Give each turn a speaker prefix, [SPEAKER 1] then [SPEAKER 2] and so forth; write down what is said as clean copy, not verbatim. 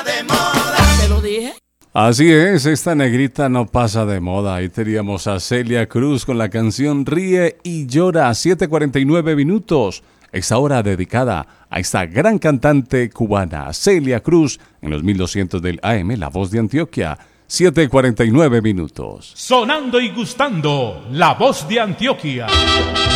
[SPEAKER 1] de moda. ¿Te lo dije?
[SPEAKER 2] Así es, esta negrita no pasa de moda. Ahí teníamos a Celia Cruz con la canción Ríe y Llora, 7:49 minutos. Esta hora dedicada a esta gran cantante cubana, Celia Cruz, en los 1200 del AM, La Voz de Antioquia, 7:49 minutos.
[SPEAKER 3] Sonando y gustando, La Voz de Antioquia.